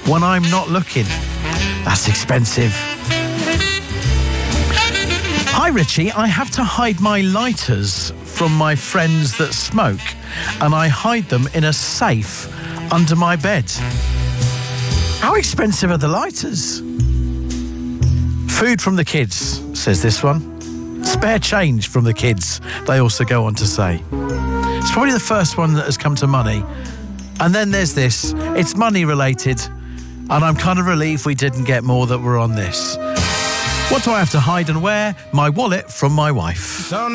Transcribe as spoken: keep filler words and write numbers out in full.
when I'm not looking. That's expensive. Hi, Richie. I have to hide my lighters from my friends that smoke, and I hide them in a safe under my bed. How expensive are the lighters? Food from the kids, says this one. Spare change from the kids, they also go on to say. It's probably the first one that has come to money. And then there's this. It's money related, and I'm kind of relieved we didn't get more that were on this. What do I have to hide and where? My wallet from my wife.